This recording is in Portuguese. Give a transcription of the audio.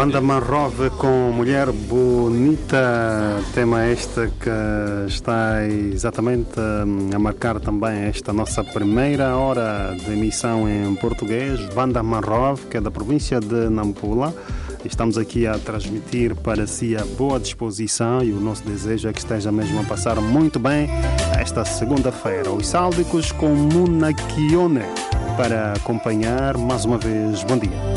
Banda Manrove com Mulher Bonita, tema este que está exatamente a marcar também esta nossa primeira hora de emissão em português. Banda Manrove, que é da província de Nampula. Estamos aqui a transmitir para si a boa disposição e o nosso desejo é que esteja mesmo a passar muito bem esta segunda-feira. Os Sáldicos com Munakione para acompanhar mais uma vez. Bom dia.